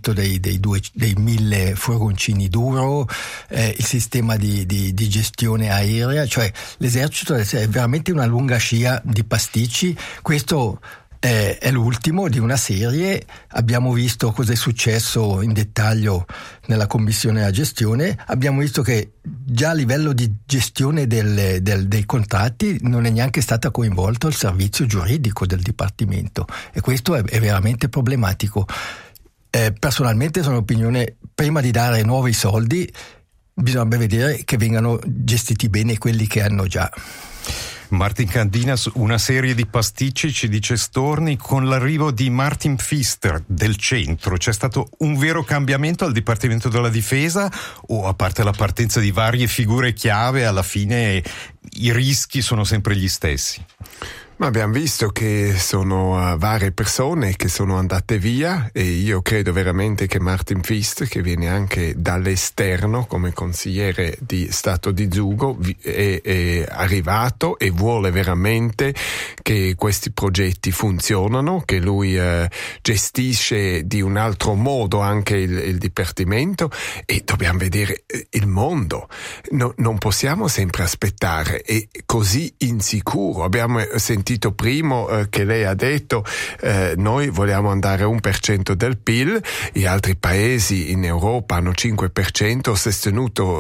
l'aumento dei 1000 furgoncini duro, il sistema di gestione aerea, cioè l'esercito è veramente una lunga scia di pasticci. Questo è l'ultimo di una serie. Abbiamo visto cosa è successo in dettaglio nella commissione della gestione, abbiamo visto che già a livello di gestione dei contratti non è neanche stato coinvolto il servizio giuridico del Dipartimento, e questo è veramente problematico. Personalmente sono opinione, prima di dare nuovi soldi bisogna vedere che vengano gestiti bene quelli che hanno già. Martin Candinas, una serie di pasticci, ci dice Storni. Con l'arrivo di Martin Pfister del centro c'è stato un vero cambiamento al Dipartimento della Difesa, o a parte la partenza di varie figure chiave alla fine i rischi sono sempre gli stessi? Ma abbiamo visto che sono varie persone che sono andate via, e io credo veramente che Martin Pfister, che viene anche dall'esterno come consigliere di Stato di Zugo, è arrivato e vuole veramente che questi progetti funzionano, che lui gestisce di un altro modo anche il Dipartimento, e dobbiamo vedere il mondo. Non possiamo sempre aspettare, è così insicuro. Abbiamo sentito prima che lei ha detto noi vogliamo andare a 1% del PIL, gli altri paesi in Europa hanno 5%, sostenuto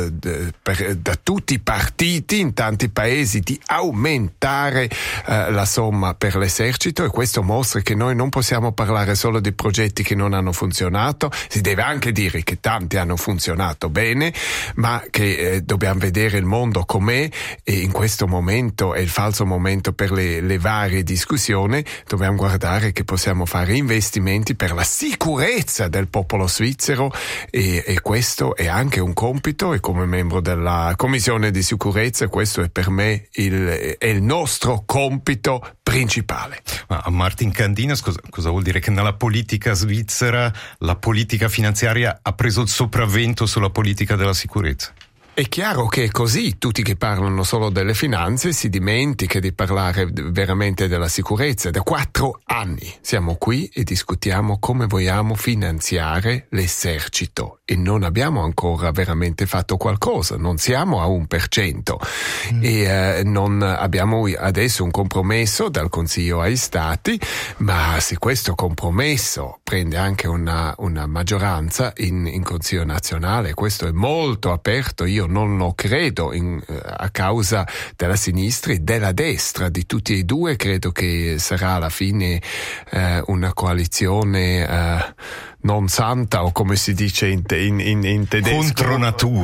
da tutti i partiti in tanti paesi di aumentare la somma per l'esercito, e questo mostra che noi non possiamo parlare solo di progetti che non hanno funzionato, si deve anche dire che tanti hanno funzionato bene, ma che dobbiamo vedere il mondo com'è, e in questo momento è il falso momento per le varie discussioni. Dobbiamo guardare che possiamo fare investimenti per la sicurezza del popolo svizzero, e questo è anche un compito, e come membro della Commissione di Sicurezza questo è per me il nostro compito principale. Ma Martin Candinas, cosa vuol dire? Che nella politica svizzera la politica finanziaria ha preso il sopravvento sulla politica della sicurezza? È chiaro che è così, tutti che parlano solo delle finanze si dimentica di parlare veramente della sicurezza. Da 4 anni siamo qui e discutiamo come vogliamo finanziare l'esercito, e non abbiamo ancora veramente fatto qualcosa, non siamo a 1%, e non abbiamo adesso un compromesso dal Consiglio ai Stati, ma se questo compromesso prende anche una maggioranza in Consiglio nazionale, questo è molto aperto. Io non lo credo a causa della sinistra e della destra, di tutti e due. Credo che sarà alla fine una coalizione non santa, o come si dice in tedesco, contro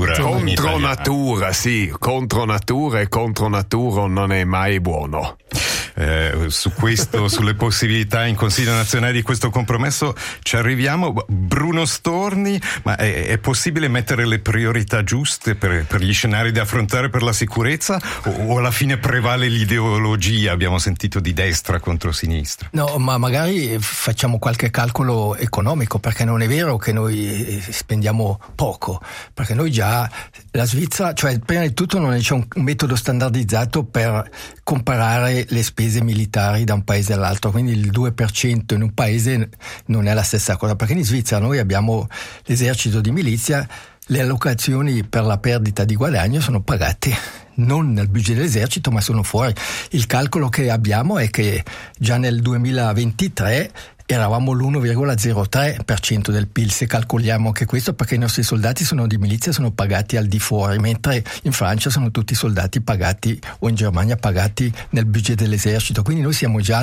natura, sì, contro natura, e contro natura non è mai buono. Su questo, sulle possibilità in Consiglio nazionale di questo compromesso ci arriviamo. Bruno Storni, ma è possibile mettere le priorità giuste per gli scenari da affrontare per la sicurezza, o alla fine prevale l'ideologia? Abbiamo sentito di destra contro sinistra. No, ma magari facciamo qualche calcolo economico, perché non è vero che noi spendiamo poco, perché noi già, la Svizzera, cioè prima di tutto non c'è un metodo standardizzato per comparare le spese militari da un paese all'altro, quindi il 2% in un paese non è la stessa cosa, perché in Svizzera noi abbiamo l'esercito di milizia, le allocazioni per la perdita di guadagno sono pagate non nel budget dell'esercito, ma sono fuori. Il calcolo che abbiamo è che già nel 2023 eravamo l'1,03% del PIL, se calcoliamo anche questo, perché i nostri soldati di milizia sono pagati al di fuori, mentre in Francia sono tutti soldati pagati, o in Germania pagati nel budget dell'esercito, quindi noi siamo già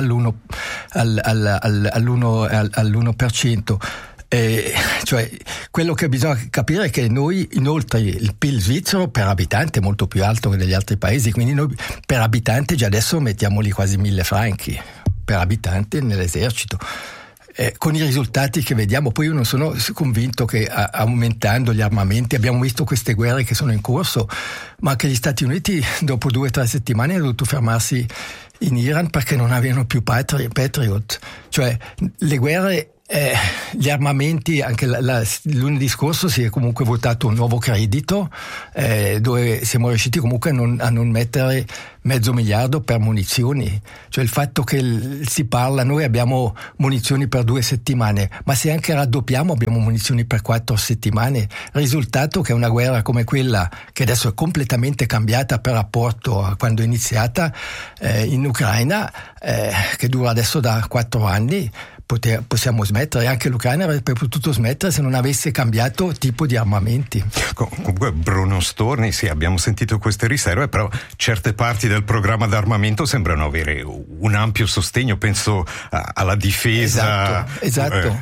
all'1%. Cioè, quello che bisogna capire è che noi, inoltre, il PIL svizzero per abitante è molto più alto che negli altri paesi, quindi noi per abitante già adesso mettiamoli quasi 1.000 franchi per abitante nell'esercito. Con i risultati che vediamo, poi io non sono convinto che aumentando gli armamenti, abbiamo visto queste guerre che sono in corso, ma che gli Stati Uniti dopo 2 o 3 settimane hanno dovuto fermarsi in Iran perché non avevano più Patriot. Cioè le guerre Gli armamenti, anche lunedì scorso si è comunque votato un nuovo credito dove siamo riusciti comunque a non mettere $500 milioni per munizioni, cioè il fatto che si parla, noi abbiamo munizioni per 2 settimane, ma se anche raddoppiamo abbiamo munizioni per 4 settimane, risultato che una guerra come quella che adesso è completamente cambiata per rapporto a quando è iniziata in Ucraina, che dura adesso da 4 anni, possiamo smettere. Anche l'Ucraina avrebbe potuto smettere se non avesse cambiato tipo di armamenti. Comunque Bruno Storni, sì, abbiamo sentito queste riserve, però certe parti del programma d'armamento sembrano avere un ampio sostegno, penso alla difesa, esatto.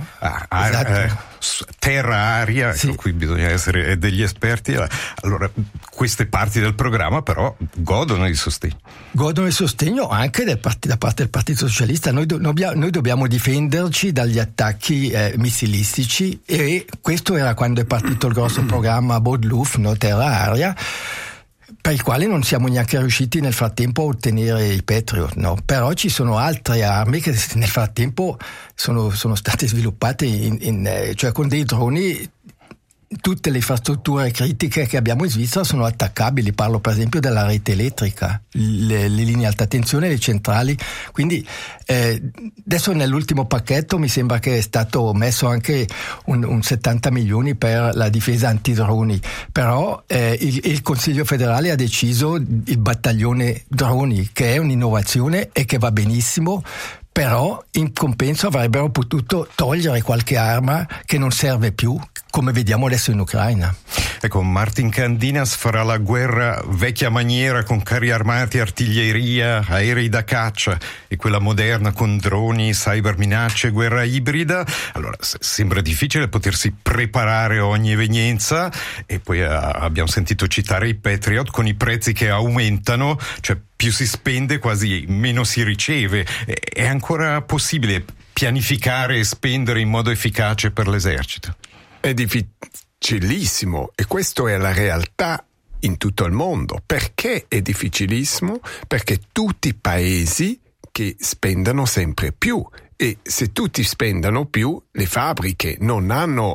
Terra-aria, sì. Su cui bisogna essere degli esperti. Allora, queste parti del programma però godono di sostegno. Godono di sostegno anche da parte del Partito Socialista. Noi dobbiamo difenderci dagli attacchi missilistici, e questo era quando è partito il grosso programma Bodluf, no, Terra-aria, per il quale non siamo neanche riusciti nel frattempo a ottenere i Patriot, no? Però ci sono altre armi che nel frattempo sono state sviluppate cioè con dei droni. Tutte le infrastrutture critiche che abbiamo in Svizzera sono attaccabili, parlo per esempio della rete elettrica, le linee alta tensione, le centrali, quindi adesso nell'ultimo pacchetto mi sembra che è stato messo anche un 70 milioni per la difesa antidroni, però il Consiglio federale ha deciso il battaglione droni, che è un'innovazione e che va benissimo, però in compenso avrebbero potuto togliere qualche arma che non serve più, come vediamo adesso in Ucraina. Ecco, Martin Candinas farà la guerra vecchia maniera con carri armati, artiglieria, aerei da caccia, e quella moderna con droni, cyberminacce, guerra ibrida. Allora, sembra difficile potersi preparare a ogni evenienza, e poi abbiamo sentito citare i Patriot con i prezzi che aumentano, cioè più si spende quasi meno si riceve. È ancora possibile pianificare e spendere in modo efficace per l'esercito? È difficilissimo, e questa è la realtà in tutto il mondo. Perché è difficilissimo? Perché tutti i paesi che spendono sempre più, e se tutti spendano più, le fabbriche non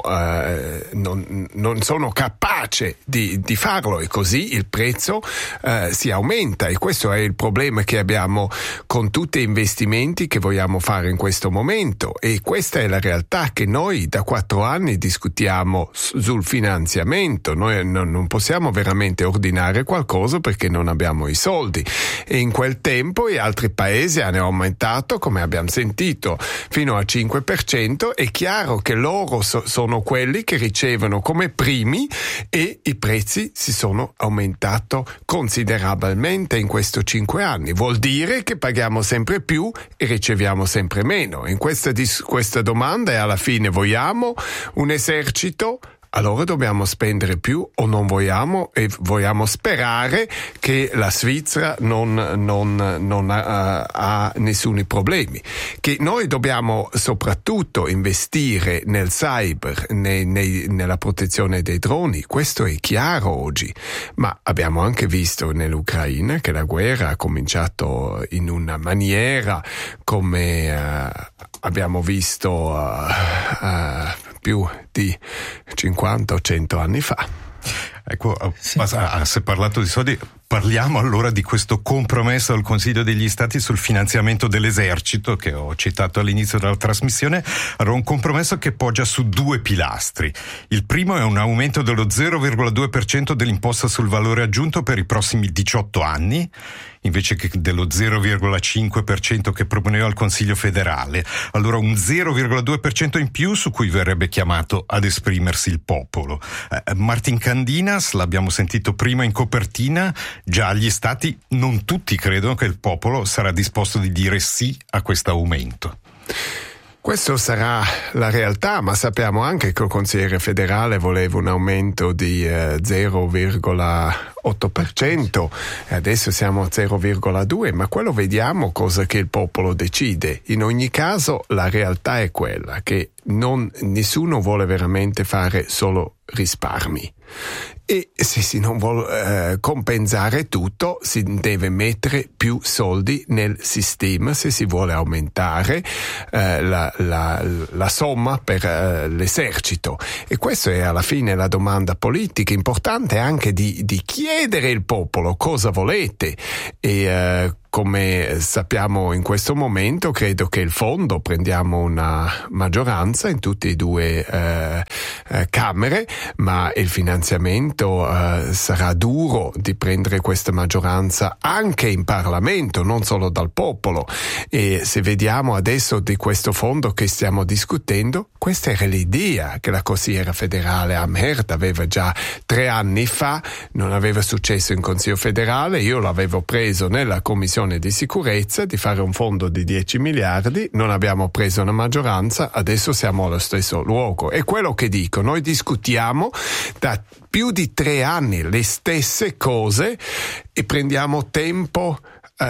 sono capaci di farlo, e così il prezzo si aumenta, e questo è il problema che abbiamo con tutti gli investimenti che vogliamo fare in questo momento, e questa è la realtà che noi da 4 anni discutiamo sul finanziamento. Noi non possiamo veramente ordinare qualcosa perché non abbiamo i soldi, e in quel tempo gli altri paesi hanno aumentato, come abbiamo sentito, fino al 5%. È chiaro che loro sono quelli che ricevono come primi, e i prezzi si sono aumentati considerabilmente in questi 5 anni. Vuol dire che paghiamo sempre più e riceviamo sempre meno. In questa domanda, e alla fine vogliamo un esercito? Allora dobbiamo spendere più, o non vogliamo, e vogliamo sperare che la Svizzera non ha nessun problemi. Che noi dobbiamo soprattutto investire nel cyber, nella protezione dei droni, questo è chiaro oggi, ma abbiamo anche visto nell'Ucraina che la guerra ha cominciato in una maniera come abbiamo visto più di 50 o 100 anni fa. Ecco, sì. Si è parlato di soldi, parliamo allora di questo compromesso del Consiglio degli Stati sul finanziamento dell'esercito che ho citato all'inizio della trasmissione. Allora, un compromesso che poggia su 2 pilastri. Il primo è un aumento dello 0,2% dell'imposta sul valore aggiunto per i prossimi 18 anni, invece che dello 0,5% che proponeva il Consiglio federale. Allora un 0,2% in più su cui verrebbe chiamato ad esprimersi il popolo. Martin Candinas, l'abbiamo sentito prima in copertina, già gli stati, non tutti credono che il popolo sarà disposto di dire sì a questo aumento. Questo sarà la realtà, ma sappiamo anche che il consigliere federale voleva un aumento di 0,8%, 8%, adesso siamo a 0,2%, ma quello vediamo cosa che il popolo decide. In ogni caso la realtà è quella che nessuno vuole veramente fare solo risparmi. E se si non vuole compensare tutto, si deve mettere più soldi nel sistema se si vuole aumentare la somma per l'esercito. E questa è alla fine la domanda politica importante, anche di chiedere al popolo cosa volete. E come sappiamo in questo momento, credo che il fondo prendiamo una maggioranza in tutte e due Camere, ma il finanziamento sarà duro di prendere questa maggioranza anche in Parlamento, non solo dal popolo. E se vediamo adesso di questo fondo che stiamo discutendo, questa era l'idea che la consigliera federale Amherd aveva già 3 anni fa, non aveva successo in Consiglio federale, io l'avevo preso nella Commissione di sicurezza di fare un fondo di 10 miliardi, non abbiamo preso una maggioranza, adesso siamo allo stesso luogo. E quello che dico, noi discutiamo da più di 3 anni le stesse cose e prendiamo tempo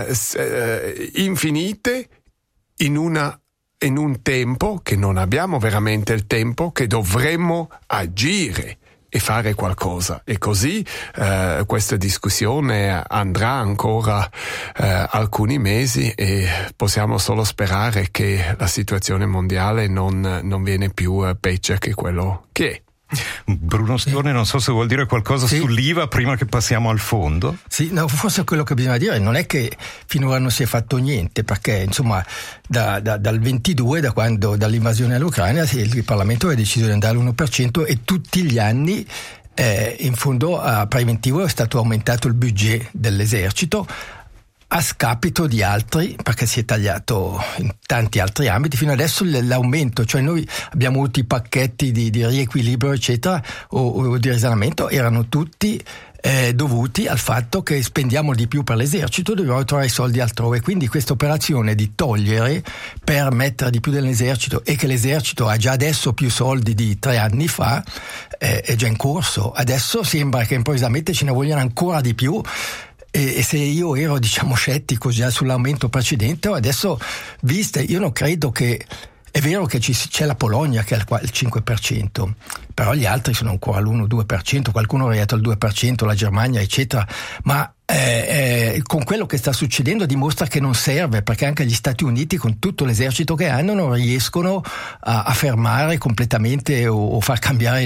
infinite in un tempo che non abbiamo veramente il tempo che dovremmo agire e fare qualcosa. E così questa discussione andrà ancora alcuni mesi e possiamo solo sperare che la situazione mondiale non viene più peggio che quello che è. Bruno Storni, non so se vuol dire qualcosa sull'IVA prima che passiamo al fondo. Sì, no, forse quello che bisogna dire non è che finora non si è fatto niente, perché insomma dal 22, dall'invasione all'Ucraina, il Parlamento aveva deciso di andare all'1% e tutti gli anni in fondo a preventivo è stato aumentato il budget dell'esercito a scapito di altri, perché si è tagliato in tanti altri ambiti. Fino adesso l'aumento, cioè noi abbiamo avuto i pacchetti di riequilibrio eccetera o di risanamento, erano tutti dovuti al fatto che spendiamo di più per l'esercito, dobbiamo trovare i soldi altrove. Quindi questa operazione di togliere per mettere di più nell'esercito e che l'esercito ha già adesso più soldi di 3 anni fa è già in corso. Adesso sembra che improvvisamente ce ne vogliano ancora di più. E se io ero scettico già sull'aumento precedente, adesso io non credo che è vero che c'è la Polonia che ha il 5%, però gli altri sono ancora all'1-2%, qualcuno è arrivato al 2%, la Germania eccetera, ma con quello che sta succedendo dimostra che non serve, perché anche gli Stati Uniti con tutto l'esercito che hanno non riescono a fermare completamente o far cambiare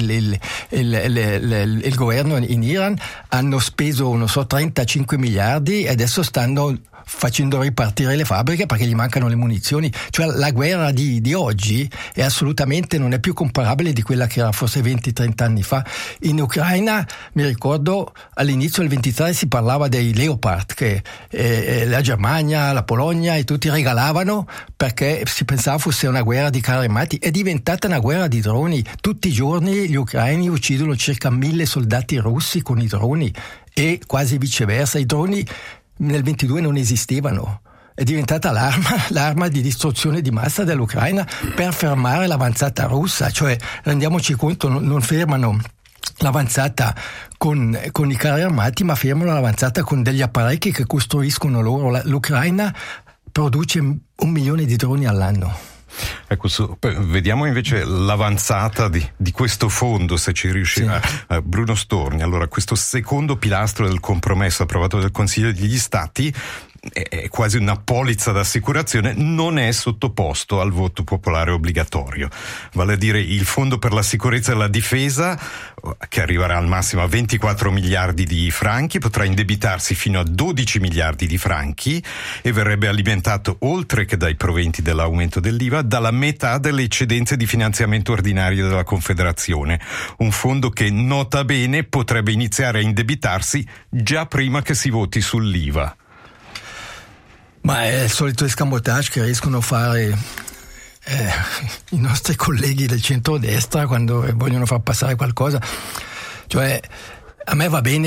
il governo in Iran. Hanno speso 35 miliardi e adesso stanno facendo ripartire le fabbriche perché gli mancano le munizioni. Cioè la guerra di oggi è assolutamente non è più comparabile di quella che era forse 20-30 anni fa. In Ucraina mi ricordo all'inizio del 23 si parlava dei Leopard che la Germania, la Polonia e tutti regalavano perché si pensava fosse una guerra di carri armati. È diventata una guerra di droni. Tutti i giorni gli ucraini uccidono circa 1000 soldati russi con i droni e quasi viceversa. I droni nel 22 non esistevano, è diventata l'arma di distruzione di massa dell'Ucraina per fermare l'avanzata russa. Cioè rendiamoci conto, non fermano l'avanzata con i carri armati, ma fermano l'avanzata con degli apparecchi che costruiscono loro. L'Ucraina produce 1 milione di droni all'anno. Ecco, vediamo invece l'avanzata di questo fondo, se ci riuscirà. Sì. Bruno Storni, allora questo secondo pilastro del compromesso approvato dal Consiglio degli Stati è quasi una polizza d'assicurazione, non è sottoposto al voto popolare obbligatorio, vale a dire il Fondo per la sicurezza e la difesa, che arriverà al massimo a 24 miliardi di franchi, potrà indebitarsi fino a 12 miliardi di franchi e verrebbe alimentato, oltre che dai proventi dell'aumento dell'IVA, dalla metà delle eccedenze di finanziamento ordinario della Confederazione, un fondo che nota bene potrebbe iniziare a indebitarsi già prima che si voti sull'IVA. Ma è il solito escamotage che riescono a fare i nostri colleghi del centrodestra quando vogliono far passare qualcosa. Cioè A me va bene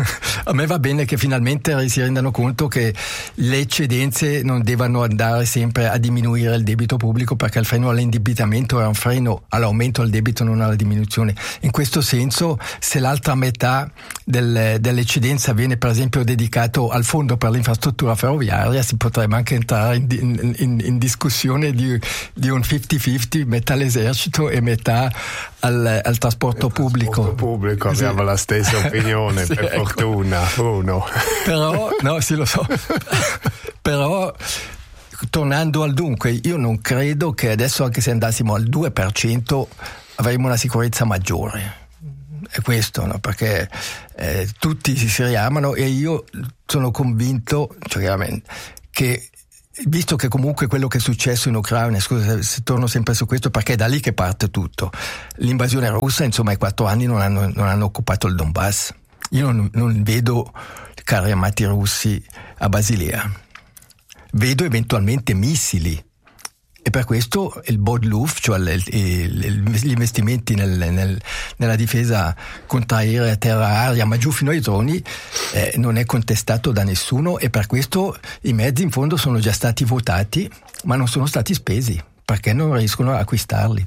che finalmente si rendano conto che le eccedenze non devono andare sempre a diminuire il debito pubblico, perché il freno all'indebitamento è un freno all'aumento del debito, non alla diminuzione. In questo senso, se l'altra metà dell'eccedenza viene per esempio dedicato al fondo per l'infrastruttura ferroviaria, si potrebbe anche entrare in discussione di un 50-50, metà all'esercito e metà al trasporto pubblico. Abbiamo sì. la stessa opinione, sì, per fortuna, Bruno. Però, no, sì, lo so. Però, tornando al dunque, io non credo che adesso, anche se andassimo al 2%, avremo una sicurezza maggiore. È questo, no? Perché tutti si riamano, e io sono convinto, che visto che comunque quello che è successo in Ucraina, scusa se torno sempre su questo perché è da lì che parte tutto, l'invasione russa, insomma, i 4 anni non hanno occupato il Donbass. Io non vedo carri armati russi a Basilea, vedo eventualmente missili, e per questo il Bodluft, cioè gli investimenti nella difesa contraerea, terra-aria, ma giù fino ai droni, non è contestato da nessuno, e per questo i mezzi in fondo sono già stati votati, ma non sono stati spesi perché non riescono a acquistarli.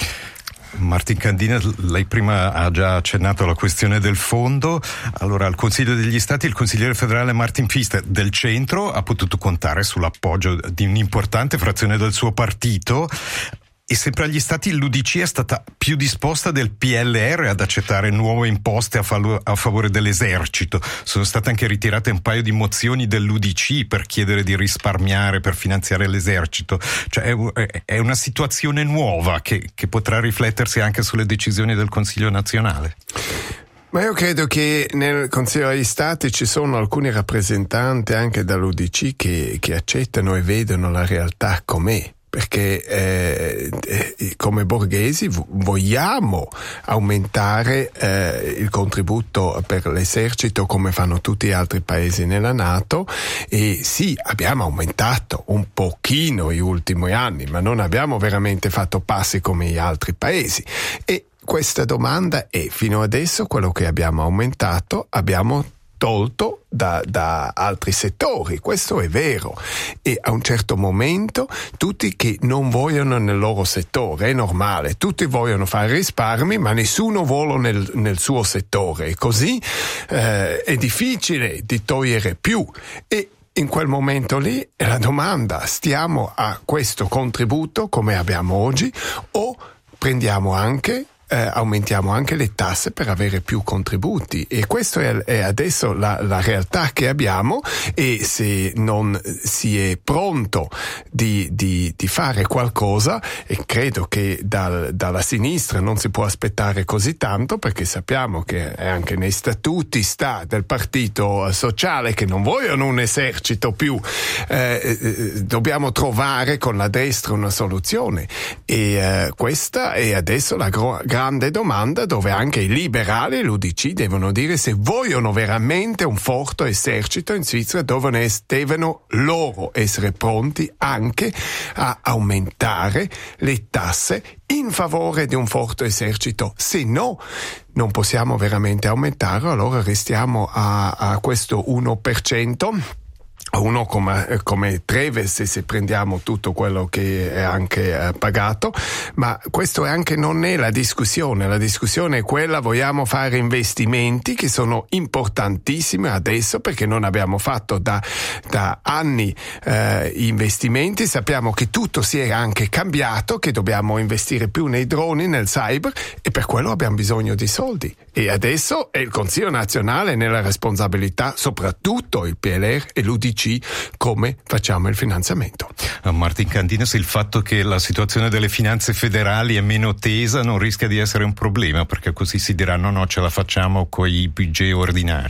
Martin Candina, lei prima ha già accennato alla questione del fondo. Allora, al Consiglio degli Stati il consigliere federale Martin Pfister del centro ha potuto contare sull'appoggio di un'importante frazione del suo partito, e sempre agli Stati l'UDC è stata più disposta del PLR ad accettare nuove imposte a favore dell'esercito. Sono state anche ritirate un paio di mozioni dell'UDC per chiedere di risparmiare per finanziare l'esercito. Cioè è una situazione nuova che potrà riflettersi anche sulle decisioni del Consiglio nazionale. Ma io credo che nel Consiglio degli Stati ci sono alcuni rappresentanti anche dall'UDC che accettano e vedono la realtà com'è. Perché come borghesi vogliamo aumentare il contributo per l'esercito come fanno tutti gli altri paesi nella NATO, e sì, abbiamo aumentato un pochino gli ultimi anni, ma non abbiamo veramente fatto passi come gli altri paesi. E questa domanda è: fino adesso quello che abbiamo aumentato abbiamo tolto da altri settori, questo è vero, e a un certo momento tutti che non vogliono nel loro settore, è normale, tutti vogliono fare risparmi ma nessuno vuole nel suo settore, e così è difficile di togliere più, e in quel momento lì è la domanda: stiamo a questo contributo come abbiamo oggi, o prendiamo anche aumentiamo anche le tasse per avere più contributi? E questo è adesso la realtà che abbiamo, e se non si è pronto di fare qualcosa, e credo che dalla sinistra non si può aspettare così tanto, perché sappiamo che anche nei statuti del Partito Sociale che non vogliono un esercito più, dobbiamo trovare con la destra una soluzione, e questa è adesso la grande domanda, dove anche i liberali e l'UDC devono dire se vogliono veramente un forte esercito in Svizzera, devono loro essere pronti anche a aumentare le tasse in favore di un forte esercito. Se no, non possiamo veramente aumentarlo, allora restiamo a questo 1%. Uno come Treves, se prendiamo tutto quello che è anche pagato, ma questo anche non è la discussione è quella: vogliamo fare investimenti che sono importantissimi adesso, perché non abbiamo fatto da anni investimenti, sappiamo che tutto si è anche cambiato, che dobbiamo investire più nei droni, nel cyber, e per quello abbiamo bisogno di soldi, e adesso è il Consiglio nazionale nella responsabilità, soprattutto il PLR e l'UDC, come facciamo il finanziamento. Martin Candinas, il fatto che la situazione delle finanze federali è meno tesa non rischia di essere un problema, perché così si diranno no, ce la facciamo con i budget ordinari?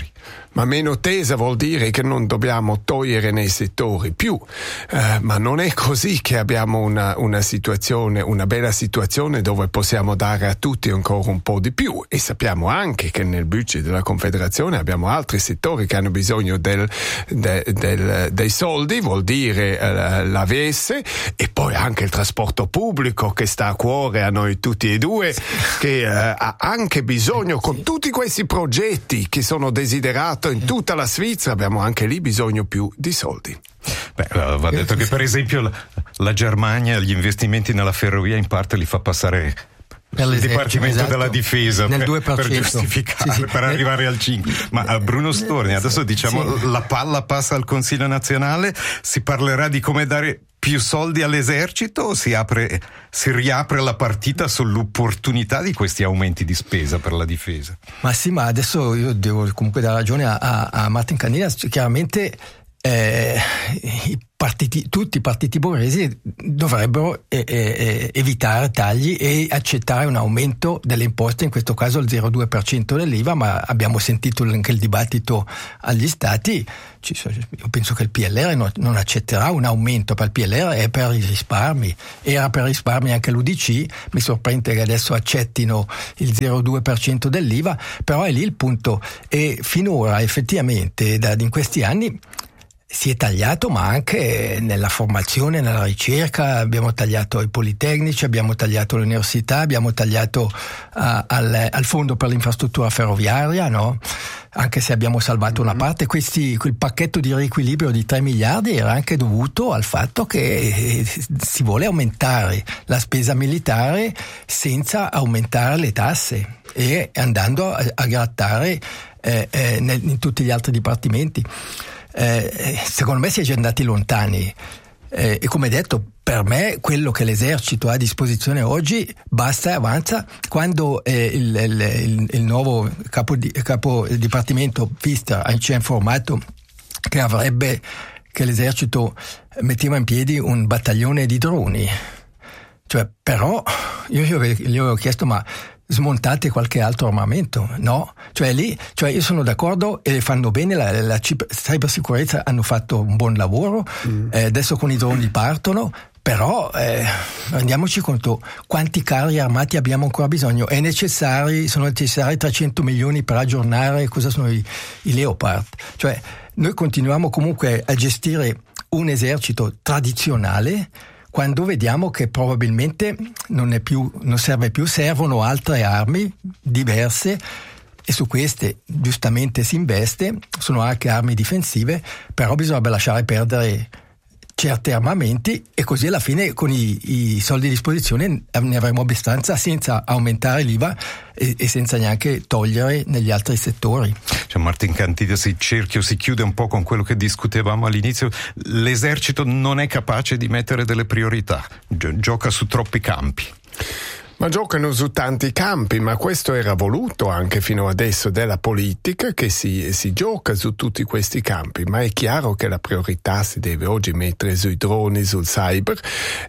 Ma meno tesa vuol dire che non dobbiamo togliere nei settori più, ma non è così che abbiamo una situazione, una bella situazione dove possiamo dare a tutti ancora un po' di più, e sappiamo anche che nel budget della Confederazione abbiamo altri settori che hanno bisogno dei soldi, vuol dire l'AVS, e poi anche il trasporto pubblico che sta a cuore a noi tutti e due, che ha anche bisogno, con tutti questi progetti che sono desiderati in tutta la Svizzera, abbiamo anche lì bisogno più di soldi. Va detto che per esempio la Germania gli investimenti nella ferrovia in parte li fa passare per il Dipartimento della Difesa nel per giustificare, per arrivare al 5. Ma Bruno Storni, adesso la palla passa al Consiglio nazionale, si parlerà di come dare più soldi all'esercito, o si riapre la partita sull'opportunità di questi aumenti di spesa per la difesa? Ma sì, ma adesso io devo comunque dare ragione a Martin Candida. Chiaramente tutti i partiti borghesi dovrebbero evitare tagli e accettare un aumento delle imposte, in questo caso il 0,2% dell'IVA, ma abbiamo sentito anche il dibattito agli stati. Io penso che il PLR non accetterà un aumento, per il PLR è per i risparmi, era per risparmi anche l'UDC, mi sorprende che adesso accettino il 0,2% dell'IVA, però è lì il punto. E finora effettivamente in questi anni si è tagliato, ma anche nella formazione, nella ricerca, abbiamo tagliato i politecnici, abbiamo tagliato l'università, abbiamo tagliato al fondo per l'infrastruttura ferroviaria, no? Anche se abbiamo salvato una parte, quel pacchetto di riequilibrio di 3 miliardi era anche dovuto al fatto che si vuole aumentare la spesa militare senza aumentare le tasse e andando a grattare in tutti gli altri dipartimenti. Secondo me si è già andati lontani, e come detto, per me quello che l'esercito ha a disposizione oggi basta e avanza. Quando il nuovo capo dipartimento Pfister ci ha informato che l'esercito metteva in piedi un battaglione di droni, però io gli avevo chiesto: ma smontate qualche altro armamento? No, io sono d'accordo e fanno bene, la cybersicurezza hanno fatto un buon lavoro, adesso con i droni partono, però rendiamoci conto quanti carri armati abbiamo ancora bisogno. Sono necessari 300 milioni per aggiornare cosa sono i Leopard. Noi continuiamo comunque a gestire un esercito tradizionale, quando vediamo che probabilmente non serve più, servono altre armi diverse, e su queste giustamente si investe, sono anche armi difensive, però bisognerebbe lasciare perdere certi armamenti, e così alla fine con i soldi a disposizione ne avremo abbastanza senza aumentare l'IVA e senza neanche togliere negli altri settori. Martin Candida, il cerchio si chiude un po' con quello che discutevamo all'inizio. L'esercito non è capace di mettere delle priorità, gioca su troppi campi. Ma giocano su tanti campi, ma questo era voluto anche fino adesso della politica, che si gioca su tutti questi campi, ma è chiaro che la priorità si deve oggi mettere sui droni, sul cyber,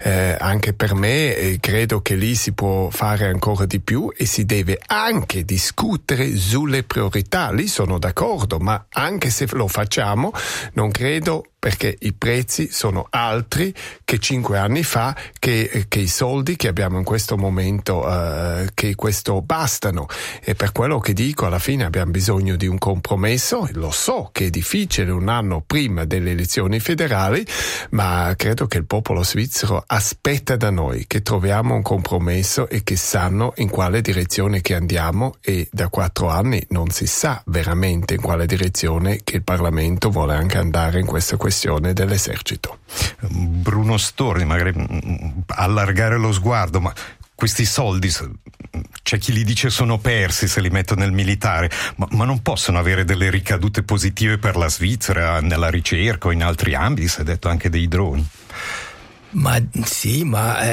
anche per me credo che lì si può fare ancora di più, e si deve anche discutere sulle priorità, lì sono d'accordo, ma anche se lo facciamo non credo, perché i prezzi sono altri che 5 anni fa, che i soldi che abbiamo in questo momento, che questo bastano. E per quello che dico, alla fine abbiamo bisogno di un compromesso. Lo so che è difficile un anno prima delle elezioni federali, ma credo che il popolo svizzero aspetta da noi che troviamo un compromesso e che sanno in quale direzione che andiamo, e da 4 anni non si sa veramente in quale direzione che il Parlamento vuole anche andare in questa questione dell'esercito. Bruno Storni, magari allargare lo sguardo, ma questi soldi, c'è chi li dice sono persi se li metto nel militare, ma non possono avere delle ricadute positive per la Svizzera nella ricerca o in altri ambiti, si è detto anche dei droni. Ma sì,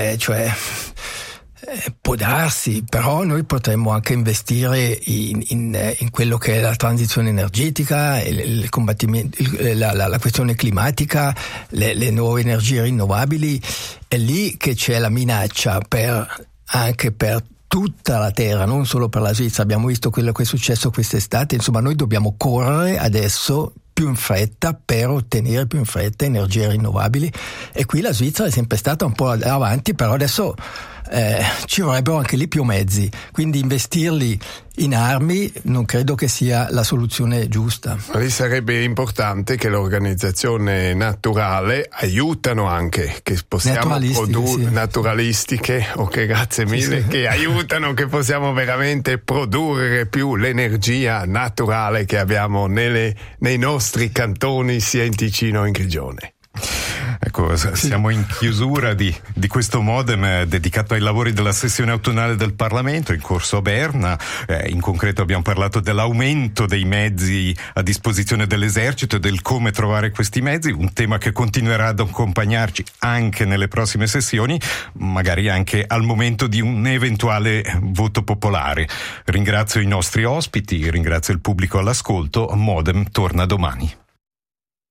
può darsi, però noi potremmo anche investire in quello che è la transizione energetica, il combattimento, la questione climatica, le nuove energie rinnovabili. È lì che c'è la minaccia anche per tutta la terra, non solo per la Svizzera. Abbiamo visto quello che è successo quest'estate, insomma noi dobbiamo correre adesso più in fretta per ottenere più in fretta energie rinnovabili, e qui la Svizzera è sempre stata un po' avanti, però adesso ci vorrebbero anche lì più mezzi, quindi investirli in armi non credo che sia la soluzione giusta. Lì sarebbe importante che l'organizzazione naturale aiutano anche, che possiamo produrre naturalistiche, ok, grazie mille, sì. Che aiutano, che possiamo veramente produrre più l'energia naturale che abbiamo nei nostri cantoni, sia in Ticino che in Grigione. Ecco, siamo in chiusura di questo Modem dedicato ai lavori della sessione autunnale del Parlamento in corso a Berna. In concreto abbiamo parlato dell'aumento dei mezzi a disposizione dell'esercito e del come trovare questi mezzi, un tema che continuerà ad accompagnarci anche nelle prossime sessioni, magari anche al momento di un eventuale voto popolare. Ringrazio i nostri ospiti, ringrazio il pubblico all'ascolto. Modem torna domani.